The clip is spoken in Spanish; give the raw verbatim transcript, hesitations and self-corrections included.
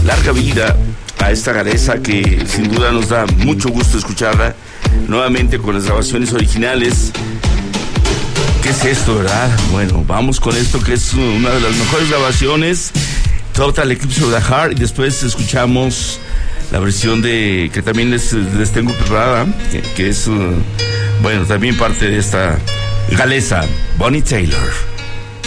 larga vida a esta galesa que sin duda nos da mucho gusto escucharla nuevamente con las grabaciones originales. ¿Qué es esto, verdad? Bueno, vamos con esto que es una de las mejores grabaciones, Total Eclipse of the Heart, y después escuchamos la versión de que también les, les tengo preparada, que, que es, uh, bueno, también parte de esta galesa, Bonnie Tyler.